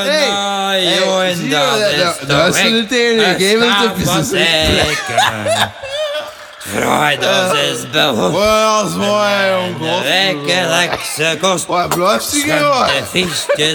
Luister het tegen, geef het even. Freud is behoefte. Wat is mooi, De wekelijkse kost. Wat blijft hij gewoon? De fiches